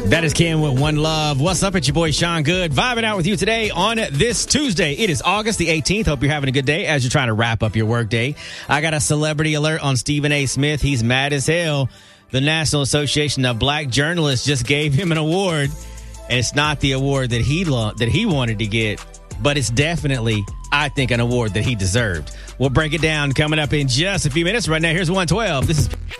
That is Ken with One Love. What's up? It's your boy Sean Good, vibing out with you today on this Tuesday. It is August the 18th. Hope you're having a good day as you're trying to wrap up your work day. I got a celebrity alert on Stephen A. Smith. He's mad as hell. The National Association of Black Journalists just gave him an award, and it's not the award that he wanted to get, but it's definitely, I think, an award that he deserved. We'll break it down coming up in just a few minutes. Right now, here's 112. This is